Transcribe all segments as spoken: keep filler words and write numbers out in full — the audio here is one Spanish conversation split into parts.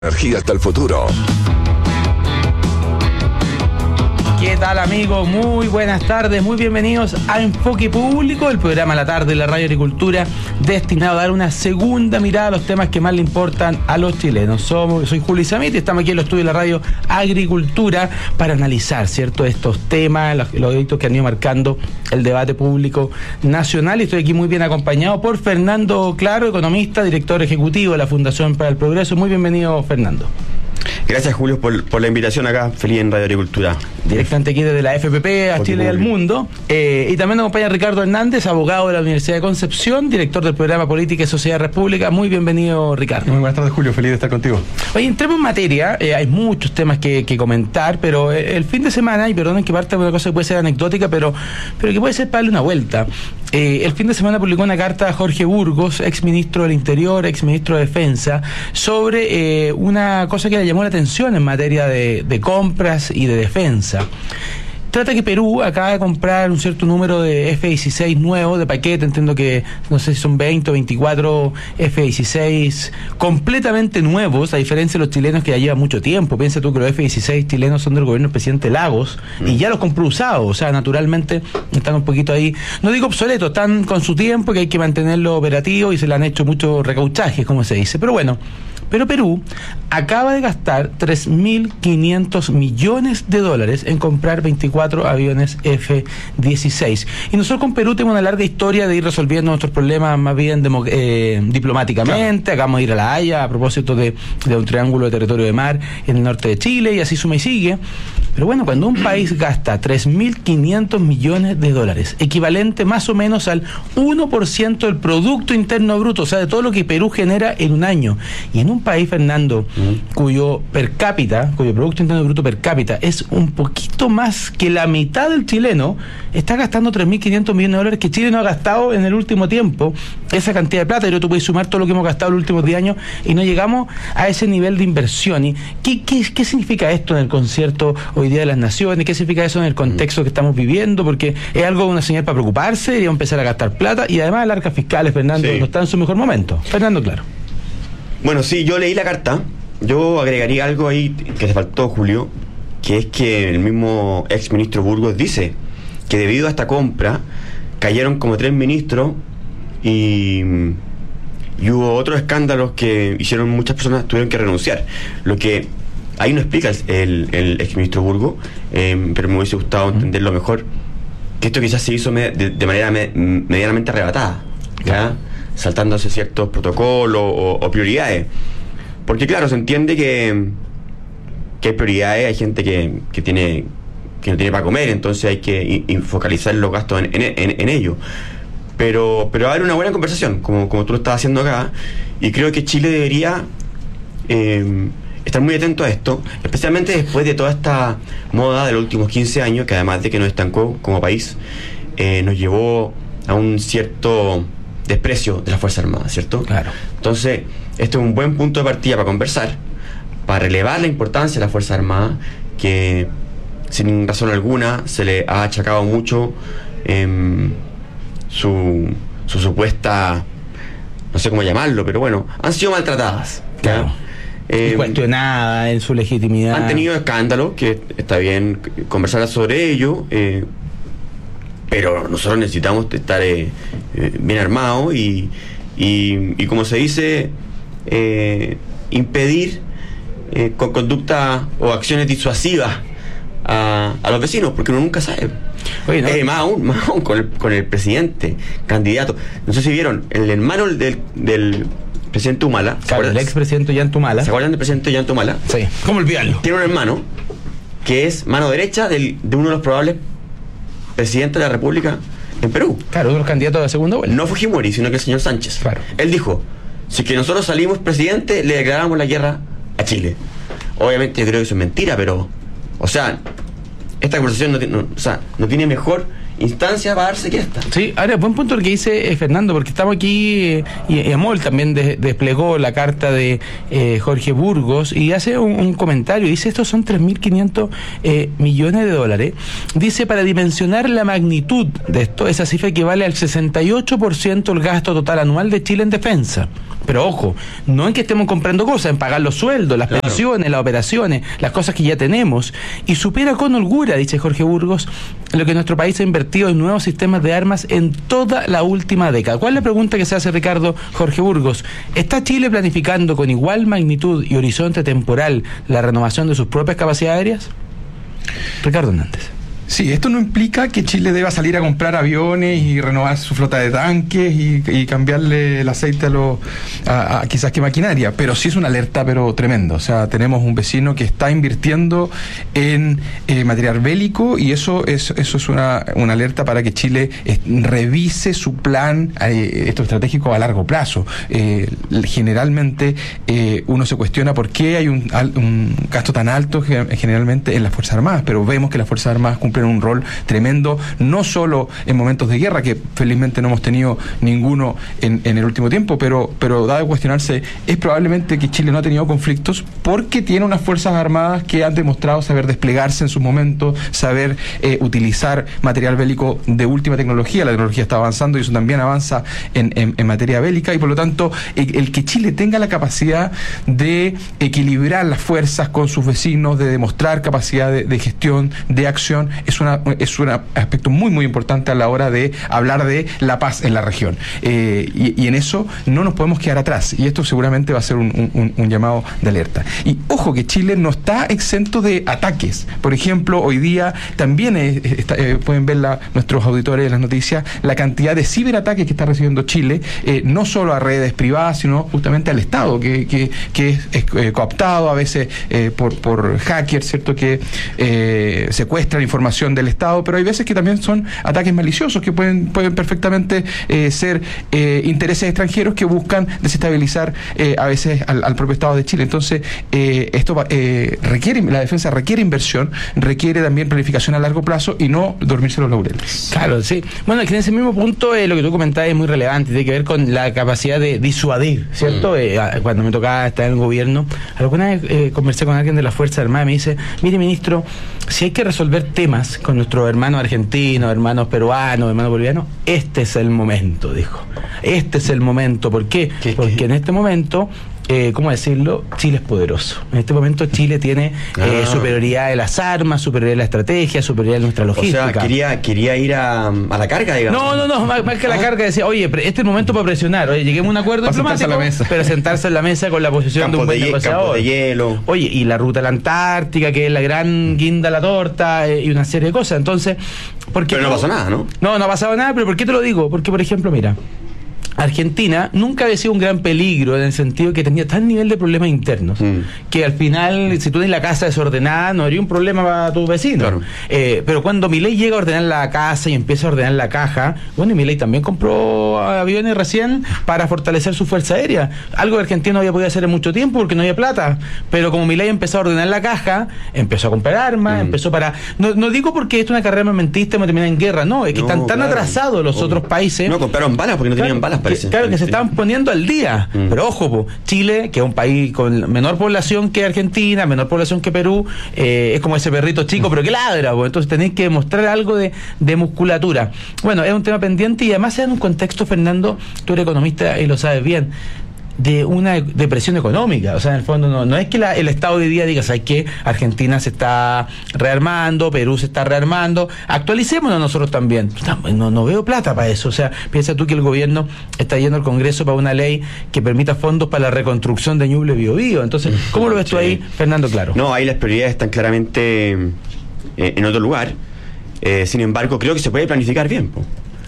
Energía hasta el futuro. ¿Qué tal, amigos? Muy buenas tardes, muy bienvenidos a Enfoque Público, el programa a la tarde de la Radio Agricultura, destinado a dar una segunda mirada a los temas que más le importan a los chilenos. Somos, soy Julio Isamit y estamos aquí en los estudios de la Radio Agricultura para analizar, ¿cierto?, estos temas, los, los delitos que han ido marcando el debate público nacional. Y estoy aquí muy bien acompañado por Fernando Claro, economista, director ejecutivo de la Fundación para el Progreso. Muy bienvenido, Fernando. Gracias, Julio, por, por la invitación acá, feliz en Radio Agricultura. Directamente aquí desde la F P P a Porque Chile y al Mundo. Eh, y también nos acompaña Ricardo Hernández, abogado de la Universidad de Concepción, director del programa Política y Sociedad República. Muy bienvenido, Ricardo. Muy buenas tardes, Julio, feliz de estar contigo. Oye, entremos en materia, eh, hay muchos temas que, que comentar, pero el fin de semana, y perdonen que parte de una cosa que puede ser anecdótica, pero, pero que puede ser para darle una vuelta. Eh, el fin de semana publicó una carta a Jorge Burgos, ex ministro del Interior, ex ministro de Defensa, sobre eh, una cosa que le llamó la atención en materia de, de compras y de defensa. Trata que Perú acaba de comprar un cierto número de F dieciséis nuevos de paquete, entiendo que no sé si son veinte o veinticuatro F dieciséis completamente nuevos, a diferencia de los chilenos que ya llevan mucho tiempo. Piensa tú que los F dieciséis chilenos son del gobierno del presidente Lagos mm. y ya los compró usados, o sea, naturalmente están un poquito ahí, no digo obsoletos, están con su tiempo, que hay que mantenerlo operativo y se le han hecho muchos recauchajes, como se dice, pero bueno. Pero Perú acaba de gastar tres mil quinientos millones de dólares en comprar veinticuatro aviones F dieciséis. Y nosotros con Perú tenemos una larga historia de ir resolviendo nuestros problemas más bien demo, eh, diplomáticamente. Claro. Acabamos de ir a La Haya a propósito de, de un triángulo de territorio de mar en el norte de Chile, y así suma y sigue. Pero bueno, cuando un país gasta tres mil quinientos millones de dólares, equivalente más o menos al uno por ciento del Producto Interno Bruto, o sea, de todo lo que Perú genera en un año, y en un país, Fernando, uh-huh. cuyo per cápita, cuyo Producto Interno Bruto per cápita es un poquito más que la mitad del chileno, está gastando tres mil quinientos millones de dólares que Chile no ha gastado en el último tiempo, esa cantidad de plata. Pero tú puedes sumar todo lo que hemos gastado en los últimos diez años y no llegamos a ese nivel de inversión. ¿Y qué, qué, qué significa esto en el concierto hoy día de las naciones? ¿Qué significa eso en el contexto que estamos viviendo? Porque es algo, una señal para preocuparse y empezar a gastar plata, y además las arcas fiscales, Fernando, sí. no está en su mejor momento. Fernando, claro. Bueno, sí, yo leí la carta. Yo agregaría algo ahí que te faltó, Julio, que es que el mismo ex ministro Burgos dice que debido a esta compra cayeron como tres ministros y, y hubo otros escándalos que hicieron muchas personas tuvieron que renunciar. Lo que ahí no explica el, el ex ministro Burgos, eh, pero me hubiese gustado entenderlo mejor, que esto quizás se hizo me, de, de manera me, medianamente arrebatada, ¿ya? Saltándose ciertos protocolos o, o prioridades. Porque claro, se entiende que, que hay prioridades, hay gente que, que tiene que no tiene para comer, entonces hay que in, focalizar los gastos en, en, en, en ello. Pero pero va a haber una buena conversación, como, como tú lo estás haciendo acá, y creo que Chile debería eh, estar muy atento a esto, especialmente después de toda esta moda de los últimos quince años, que además de que nos estancó como país, eh, nos llevó a un cierto desprecio de la Fuerza Armada, ¿cierto? Claro. Entonces, este es un buen punto de partida para conversar, para relevar la importancia de la Fuerza Armada, que sin razón alguna se le ha achacado mucho eh, su, su supuesta, no sé cómo llamarlo, pero bueno, han sido maltratadas. Claro. Eh, cuestionada en su legitimidad. Han tenido escándalos, que está bien conversar sobre ello, eh, pero nosotros necesitamos estar eh, eh, bien armados y, y, y como se dice, eh, impedir eh, con conducta o acciones disuasivas a, a los vecinos, porque uno nunca sabe. Oye, ¿no? eh, más aún, más aún con el, con el presidente, candidato. No sé si vieron, el hermano del, del presidente Humala, claro, el expresidente Ollanta Humala. ¿Se acuerdan del presidente Ollanta Humala? Sí. ¿Cómo olvidarlo? Tiene un hermano que es mano derecha del, de uno de los probables presidente de la República en Perú. Claro, uno de los candidatos de la segunda vuelta. No Fujimori, sino que el señor Sánchez. Claro. Él dijo, si que nosotros salimos presidente, le declaramos la guerra a Chile. Obviamente yo creo que eso es mentira, pero, o sea, esta conversación no, no, o sea, no tiene mejor instancia para darse que esta. Sí, ahora, buen punto el que dice eh, Fernando, porque estamos aquí eh, y, y Amol también de, desplegó la carta de eh, Jorge Burgos y hace un, un comentario, dice estos son tres mil quinientos eh, millones de dólares, dice para dimensionar la magnitud de esto, esa cifra equivale al sesenta y ocho por ciento del gasto total anual de Chile en defensa. Pero ojo, no en que estemos comprando cosas, en pagar los sueldos, las Claro. pensiones, las operaciones, las cosas que ya tenemos. Y supera con holgura, dice Jorge Burgos, lo que nuestro país ha invertido en nuevos sistemas de armas en toda la última década. ¿Cuál es la pregunta que se hace, Ricardo Jorge Burgos? ¿Está Chile planificando con igual magnitud y horizonte temporal la renovación de sus propias capacidades aéreas? Ricardo Hernández. Sí, esto no implica que Chile deba salir a comprar aviones y renovar su flota de tanques y, y cambiarle el aceite a, los a, a quizás que maquinaria, pero sí es una alerta pero tremendo. O sea, tenemos un vecino que está invirtiendo en eh, material bélico y eso es eso es una, una alerta para que Chile eh, revise su plan eh, esto estratégico a largo plazo. Eh, generalmente eh, uno se cuestiona por qué hay un, un gasto tan alto generalmente en las Fuerzas Armadas, pero vemos que las Fuerzas Armadas cumplen un rol tremendo, no solo en momentos de guerra, que felizmente no hemos tenido ninguno en, en el último tiempo, pero, pero dado a cuestionarse, es probablemente que Chile no ha tenido conflictos porque tiene unas Fuerzas Armadas que han demostrado saber desplegarse en sus momentos, saber eh, utilizar material bélico de última tecnología. La tecnología está avanzando y eso también avanza en, en, en materia bélica, y por lo tanto el, el que Chile tenga la capacidad de equilibrar las fuerzas con sus vecinos, de demostrar capacidad de, de gestión, de acción, es una es un aspecto muy muy importante a la hora de hablar de la paz en la región, eh, y, y en eso no nos podemos quedar atrás, y esto seguramente va a ser un, un, un llamado de alerta. Y ojo que Chile no está exento de ataques. Por ejemplo, hoy día también es, está, eh, pueden ver la, nuestros auditores en las noticias la cantidad de ciberataques que está recibiendo Chile, eh, no solo a redes privadas, sino justamente al Estado, que, que, que es, es eh, cooptado a veces eh, por, por hackers, ¿cierto?, que eh, secuestran información del Estado, pero hay veces que también son ataques maliciosos que pueden, pueden perfectamente eh, ser eh, intereses extranjeros que buscan desestabilizar eh, a veces al, al propio Estado de Chile. Entonces, eh, esto eh, requiere, la defensa requiere inversión, requiere también planificación a largo plazo y no dormirse los laureles. Claro, sí. Bueno, es que en ese mismo punto eh, lo que tú comentabas es muy relevante, tiene que ver con la capacidad de disuadir, ¿cierto? Mm. Eh, cuando me tocaba estar en el gobierno, alguna vez eh, conversé con alguien de la Fuerza Armada y me dice, mire, ministro, si hay que resolver temas con nuestros hermanos argentinos, hermanos peruanos, hermanos bolivianos, este es el momento, dijo. Este es el momento. ¿Por qué? ¿Qué, Porque qué? en este momento, eh, ¿cómo decirlo? Chile es poderoso. En este momento Chile tiene eh, ah. superioridad de las armas, superioridad de la estrategia, superioridad de nuestra logística. O sea, quería, quería ir a, a la carga, digamos. No, no, no, más, más que la carga decía, oye, este es el momento para presionar, oye, lleguemos a un acuerdo para diplomático, sentarse a la mesa. pero sentarse en la mesa con la posición Campos de un buen de, negociador. campos de hielo. Oye, y la ruta a la Antártica, que es la gran guinda a la torta, eh, y una serie de cosas. Entonces, ¿por qué Pero no pasó nada, ¿no? No, no ha pasado nada, pero ¿por qué te lo digo? Porque, por ejemplo, mira, Argentina nunca había sido un gran peligro en el sentido que tenía tal nivel de problemas internos mm. que al final, si tú tienes la casa desordenada, no habría un problema para tu vecino. Claro. Eh, pero cuando Milei llega a ordenar la casa y empieza a ordenar la caja, bueno, y Milei también compró aviones recién para fortalecer su fuerza aérea. Algo que Argentina no había podido hacer en mucho tiempo porque no había plata. Pero como Milei empezó a ordenar la caja, empezó a comprar armas, mm. empezó para... No, no digo porque esto es una carrera armamentista y me termina en guerra, no, es que no, están tan claro. atrasados los oh. otros países. No, compraron balas porque no claro, tenían balas, parece. Que, claro, que se estaban poniendo al día. Mm. Pero ojo, po, Chile, que es un país con menor población que Argentina, menor población que Perú, eh, es como ese perrito chico, mm. pero que ladra, po, entonces tenéis que mostrar algo de, de musculatura. Bueno, es un tema pendiente y además se da en un contexto, Fernando, tú eres economista y lo sabes bien, de una depresión económica. O sea, en el fondo no, no es que la, el Estado de hoy día diga, ¿sabes qué? Argentina se está rearmando, Perú se está rearmando, actualicémonos nosotros también. No, no veo plata para eso. O sea, piensa tú que el gobierno está yendo al Congreso para una ley que permita fondos para la reconstrucción de Ñuble Biobío. Entonces, ¿cómo lo ves tú ahí, Fernando Claro? No, ahí las prioridades están claramente eh, en otro lugar. Eh, sin embargo, creo que se puede planificar bien, po.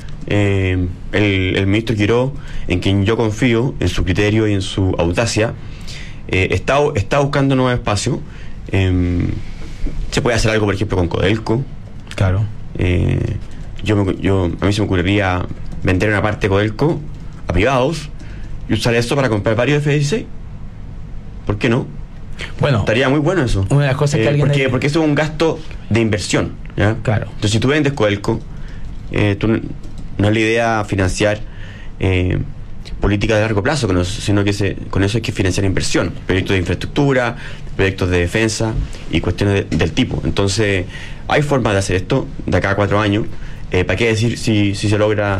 Eh, el, el ministro Quiró, en quien yo confío, en su criterio y en su audacia, eh, está, está buscando nuevos espacios. Eh, se puede hacer algo, por ejemplo, con Codelco. Claro. Eh, yo, me, yo A mí se me ocurriría vender una parte de Codelco a privados y usar eso para comprar varios F dieciséis. ¿Por qué no? Bueno, estaría muy bueno eso. Una de las cosas que eh, alguien porque, hay... porque eso es un gasto de inversión, ¿ya? Claro. Entonces, si tú vendes Codelco, eh, tú no es la idea financiar eh, políticas de largo plazo, que no, sino que se, con eso hay que financiar inversión, proyectos de infraestructura, proyectos de defensa y cuestiones de, del tipo. Entonces, hay formas de hacer esto de acá a cuatro años. Eh, ¿Para qué decir si, si se logra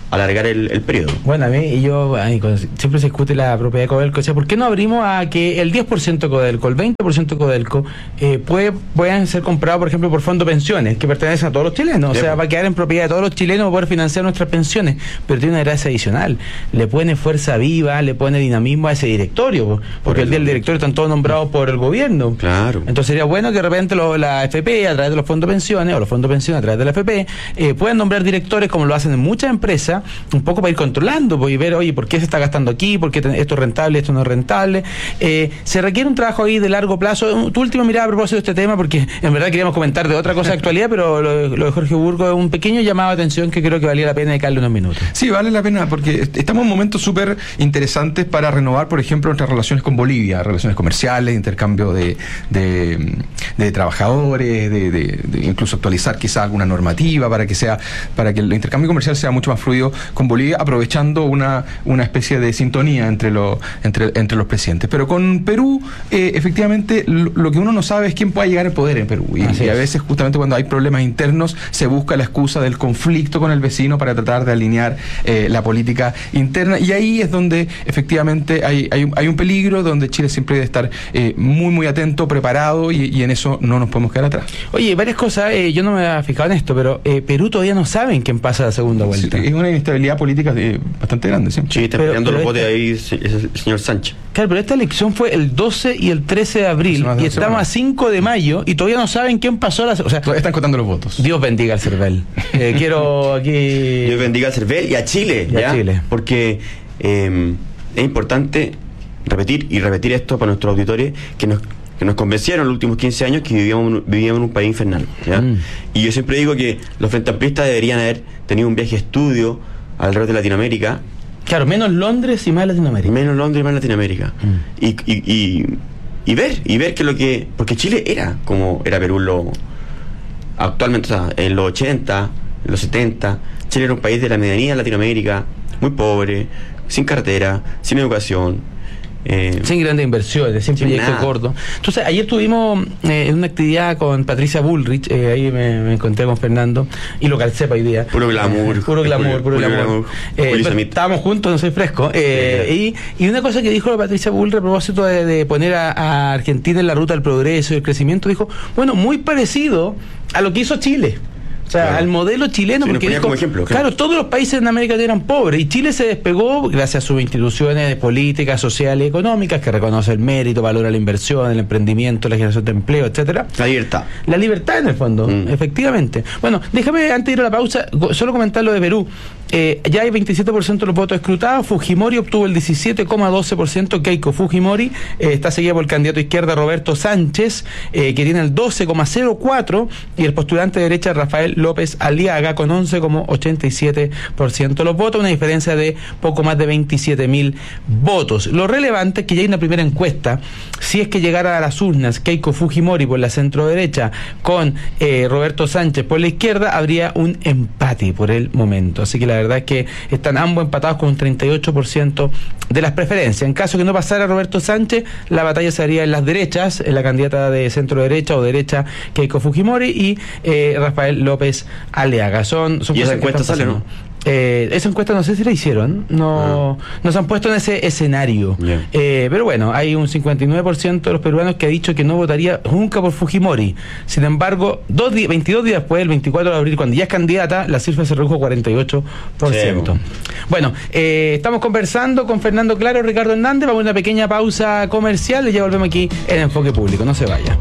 alargar el, el periodo. Bueno, a mí, y yo, ay, cuando siempre se discute la propiedad de Codelco, o sea, ¿por qué no abrimos a que el diez por ciento Codelco, el veinte por ciento Codelco, eh, puede, puedan ser comprados, por ejemplo, por fondos de pensiones, que pertenecen a todos los chilenos? Sí, o sea, pues. va a quedar en propiedad de todos los chilenos para poder financiar nuestras pensiones, pero tiene una gracia adicional. Le pone fuerza viva, le pone dinamismo a ese directorio, po, porque el día del directorio están todos nombrados por el gobierno. Claro. Entonces sería bueno que de repente lo, la F P, a través de los fondos de pensiones, o los fondos de pensiones a través de la F P, eh, puedan nombrar directores como lo hacen en muchas empresas, un poco para ir controlando, pues, y ver, oye, ¿por qué se está gastando aquí? ¿Por qué esto es rentable, esto no es rentable? Eh, se requiere un trabajo ahí de largo plazo. Tu última mirada a propósito de este tema, porque en verdad queríamos comentar de otra cosa de actualidad, pero lo, lo de Jorge Burgos es un pequeño llamado de atención que creo que valía la pena dedicarle unos minutos. Sí, vale la pena, porque estamos en momentos súper interesantes para renovar, por ejemplo, nuestras relaciones con Bolivia, relaciones comerciales, intercambio de, de, de trabajadores, de, de, de incluso actualizar quizá alguna normativa para que sea, para que el intercambio comercial sea mucho más fluido con Bolivia, aprovechando una, una especie de sintonía entre, lo, entre, entre los presidentes. Pero con Perú, eh, efectivamente, lo, lo que uno no sabe es quién pueda llegar al poder en Perú. Y, y a veces, justamente cuando hay problemas internos, se busca la excusa del conflicto con el vecino para tratar de alinear eh, la política interna. Y ahí es donde, efectivamente, hay, hay, un, hay un peligro, donde Chile siempre debe estar eh, muy, muy atento, preparado, y, y en eso no nos podemos quedar atrás. Oye, varias cosas, eh, yo no me había fijado en esto, pero eh, Perú todavía no saben quién pasa a la segunda vuelta. Sí, es una inestabilidad política eh, bastante grande, ¿sí? Sí, está Pero- peleando pero los botes esta- ahí ese- el señor Sánchez. Claro, pero esta elección fue el doce y el trece de abril, Hace más de y dos estamos semanas. a cinco de mayo, y todavía no saben quién pasó a la... O sea, Todavía están contando los votos. Dios bendiga al CERVEL. Eh, quiero aquí... Dios bendiga al CERVEL y a Chile, Y a ¿ya? Chile. Porque eh, es importante repetir y repetir esto para nuestros auditores que nos que nos convencieron en los últimos quince años que vivíamos, vivíamos en un país infernal, ¿ya? Mm. Y yo siempre digo que los frente amplistas deberían haber tenido un viaje de estudio alrededor de Latinoamérica, Claro, menos Londres y más Latinoamérica. menos Londres y más Latinoamérica, Mm. y, y, y, y ver, y ver que lo que... Porque Chile era como era Perú lo, actualmente, o sea, en los ochenta, en los setenta, Chile era un país de la medianía de Latinoamérica, muy pobre, sin carretera, sin educación. Eh, Sin grandes inversiones, sin Sin proyectos nada. gordos. Entonces, ayer tuvimos eh, una actividad con Patricia Bullrich, eh, ahí me, me encontré con Fernando, y lo calcé para hoy día. Puro glamour. Eh, puro glamour, puro, Puro glamour. glamour. Eh, Julio pero Samit. estábamos juntos, no soy fresco. Eh, y, y una cosa que dijo la Patricia Bullrich a propósito de, de poner a, a Argentina en la ruta del progreso y el crecimiento, dijo, bueno, muy parecido a lo que hizo Chile. O sea, Claro. al modelo chileno, Sí, nos porque ponía dijo, como ejemplo, claro, claro. todos los países en América eran pobres y Chile se despegó gracias a sus instituciones de políticas sociales y económicas que reconoce el mérito, valora la inversión, el emprendimiento, la generación de empleo, etcétera. la libertad. La libertad en el fondo, Mm. efectivamente. Bueno, déjame antes de ir a la pausa, go- solo comentar lo de Perú. Eh, ya hay veintisiete por ciento de los votos escrutados, Fujimori obtuvo el diecisiete coma doce por ciento, Keiko Fujimori eh, está seguida por el candidato izquierda Roberto Sánchez, eh, que tiene el doce coma cero cuatro por ciento, y el postulante de derecha Rafael López Aliaga con once coma ochenta y siete por ciento de los votos, una diferencia de poco más de veintisiete mil votos. Lo relevante es que ya hay una primera encuesta, si es que llegara a las urnas Keiko Fujimori por la centro derecha con eh, Roberto Sánchez por la izquierda, habría un empate por el momento, así que la verdad es que están ambos empatados con un treinta y ocho por ciento de las preferencias. En caso que no pasara Roberto Sánchez, la batalla se haría en las derechas, en la candidata de centro derecha o derecha Keiko Fujimori y eh, Rafael López Aliaga. Son, son ¿Y esa cosas que encuesta están sale, pasando. Eh, esa encuesta no sé si la hicieron, no, no se han puesto en ese escenario. Bien. Eh, pero bueno, hay un cincuenta y nueve por ciento de los peruanos que ha dicho que no votaría nunca por Fujimori. Sin embargo, dos di- veintidós días después, el veinticuatro de abril, cuando ya es candidata, la cifra se redujo a cuarenta y ocho por ciento. Sí, bueno, eh, estamos conversando con Fernando Claro, Ricardo Hernández, vamos a una pequeña pausa comercial y ya volvemos aquí en Enfoque Público. No se vaya.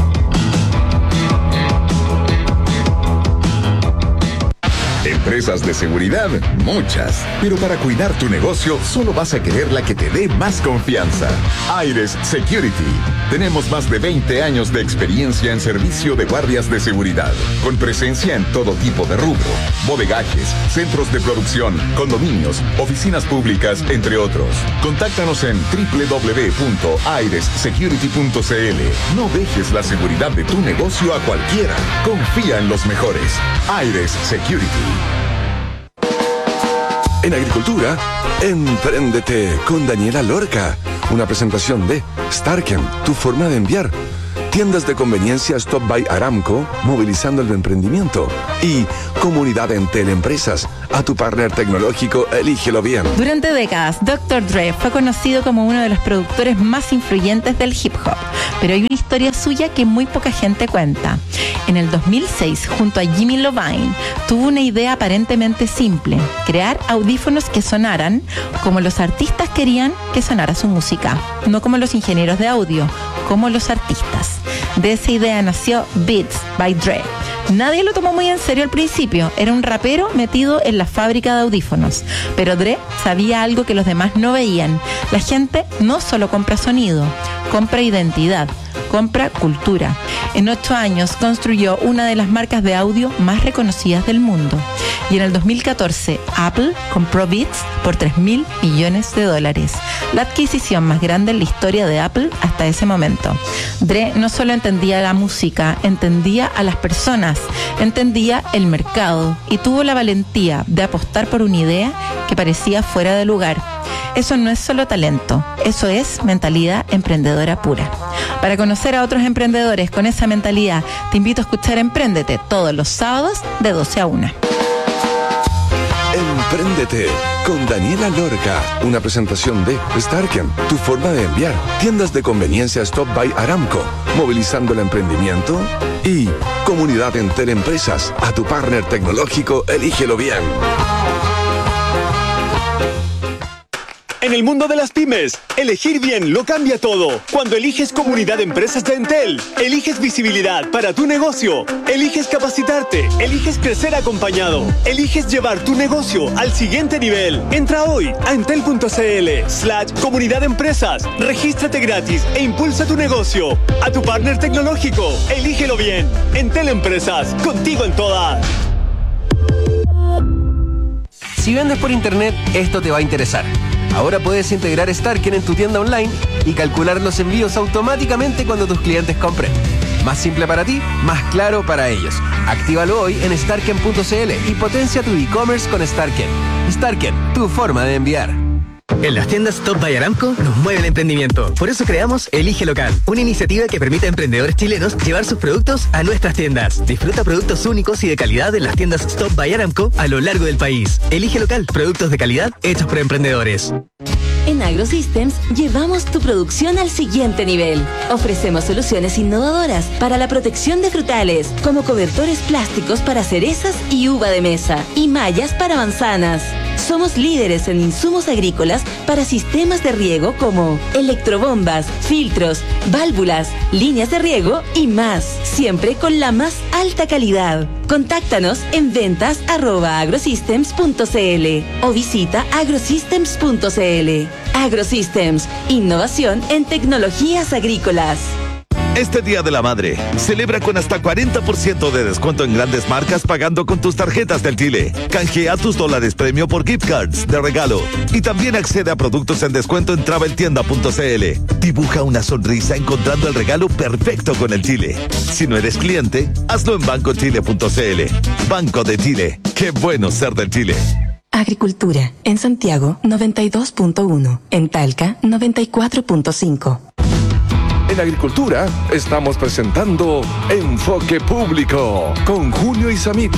Empresas de seguridad, muchas. Pero para cuidar tu negocio, solo vas a querer la que te dé más confianza. Aires Security. Tenemos más de veinte años de experiencia en servicio de guardias de seguridad, con presencia en todo tipo de rubro, bodegajes, centros de producción, condominios, oficinas públicas, entre otros. Contáctanos en doble u doble u doble u punto aires security punto c l. No dejes la seguridad de tu negocio a cualquiera. Confía en los mejores. Aires Security. En agricultura, empréndete con Daniela Lorca. Una presentación de Starkem, tu forma de enviar. Tiendas de conveniencia Stop by Aramco, movilizando el emprendimiento. Y Comunidad Entel Empresas, a tu partner tecnológico, elígelo bien. Durante décadas, doctor Dre fue conocido como uno de los productores más influyentes del hip hop, pero hay una historia suya que muy poca gente cuenta. En el dos mil seis, junto a Jimmy Iovine, tuvo una idea aparentemente simple: crear audífonos que sonaran como los artistas querían que sonara su música, no como los ingenieros de audio, como los artistas. De esa idea nació Beats by Dre. Nadie lo tomó muy en serio al principio, era un rapero metido en la fábrica de audífonos, pero Dre sabía algo que los demás no veían. La gente no solo compra sonido, compra identidad, compra cultura. En ocho años construyó una de las marcas de audio más reconocidas del mundo. Y en el dos mil catorce, Apple compró Beats por tres mil millones de dólares, la adquisición más grande en la historia de Apple hasta ese momento. Dre no solo entendía la música, entendía a las personas, entendía el mercado y tuvo la valentía de apostar por una idea que parecía fuera de lugar. Eso no es solo talento, eso es mentalidad emprendedora pura. Para conocer a otros emprendedores con esa mentalidad, te invito a escuchar Empréndete todos los sábados de doce a una. Empréndete con Daniela Lorca, una presentación de Starken, tu forma de enviar. Tiendas de conveniencia Stop by Aramco, movilizando el emprendimiento. Y Comunidad Entel Empresas, a tu partner tecnológico, elígelo bien. En el mundo de las pymes, elegir bien lo cambia todo. Cuando eliges Comunidad de Empresas de Entel, eliges visibilidad para tu negocio, eliges capacitarte, eliges crecer acompañado, eliges llevar tu negocio al siguiente nivel. Entra hoy a entel.cl slash Comunidad de Empresas, regístrate gratis e impulsa tu negocio. A tu partner tecnológico, elígelo bien. Entel Empresas, contigo en todas. Si vendes por internet, esto te va a interesar. Ahora puedes integrar Starken en tu tienda online y calcular los envíos automáticamente cuando tus clientes compren. Más simple para ti, más claro para ellos. Actívalo hoy en starken punto cl y potencia tu e-commerce con Starken. Starken, tu forma de enviar. En las tiendas Stop by Aramco nos mueve el emprendimiento. Por eso creamos Elige Local, una iniciativa que permite a emprendedores chilenos llevar sus productos a nuestras tiendas. Disfruta productos únicos y de calidad en las tiendas Stop by Aramco a lo largo del país. Elige Local, productos de calidad hechos por emprendedores. En AgroSystems llevamos tu producción al siguiente nivel. Ofrecemos soluciones innovadoras para la protección de frutales, como cobertores plásticos para cerezas y uva de mesa, y mallas para manzanas. Somos líderes en insumos agrícolas para sistemas de riego como electrobombas, filtros, válvulas, líneas de riego y más, siempre con la más alta calidad. Contáctanos en ventas arroba agrosystems punto cl o visita agrosystems punto cl. AgroSystems, innovación en tecnologías agrícolas. Este Día de la Madre, celebra con hasta cuarenta por ciento de descuento en grandes marcas pagando con tus tarjetas del Chile. Canjea tus dólares premio por gift cards de regalo. Y también accede a productos en descuento en travel tienda punto cl. Dibuja una sonrisa encontrando el regalo perfecto con el Chile. Si no eres cliente, hazlo en banco chile punto cl. Banco de Chile. Qué bueno ser del Chile. Agricultura. En Santiago, noventa y dos punto uno. En Talca, noventa y cuatro punto cinco. En Agricultura estamos presentando Enfoque Público con Julio Isamit.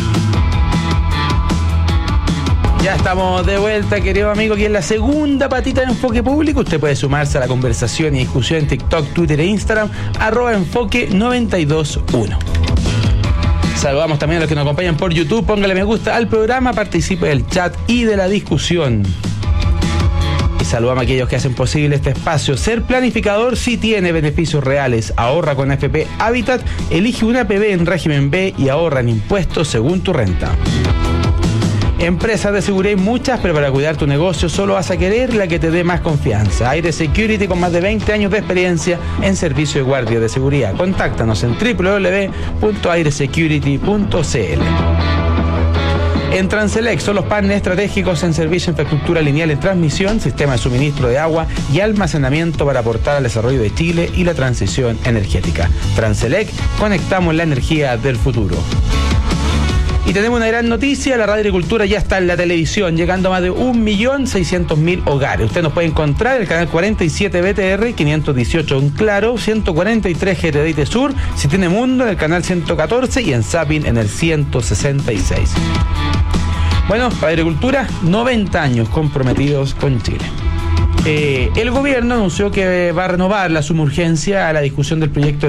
Ya estamos de vuelta, querido amigo, aquí en la segunda patita de Enfoque Público. Usted puede sumarse a la conversación y discusión en TikTok, Twitter e Instagram, arroba enfoque noventa y dos uno. Saludamos también a los que nos acompañan por YouTube. Póngale me gusta al programa, participe del chat y de la discusión. Y saludamos a aquellos que hacen posible este espacio. Ser planificador sí tiene beneficios reales. Ahorra con A F P Habitat, elige una A P B en régimen B y ahorra en impuestos según tu renta. Empresas de seguridad hay muchas, pero para cuidar tu negocio solo vas a querer la que te dé más confianza. Aire Security, con más de veinte años de experiencia en servicio de guardia de seguridad. Contáctanos en doble u doble u doble u punto aire security punto cl. En Transelec son los partners estratégicos en servicio de infraestructura lineal en transmisión, sistema de suministro de agua y almacenamiento para aportar al desarrollo de Chile y la transición energética. Transelec, conectamos la energía del futuro. Y tenemos una gran noticia, la Radio Agricultura ya está en la televisión, llegando a más de un millón seiscientos mil hogares. Usted nos puede encontrar en el canal cuarenta y siete B T R, quinientos dieciocho en Claro, ciento cuarenta y tres G T D I T Sur, si tiene Mundo en el canal ciento catorce y en Zapping en el ciento sesenta y seis. Bueno, Radio Agricultura, noventa años comprometidos con Chile. Eh, el gobierno anunció que va a renovar la sumurgencia a la discusión del proyecto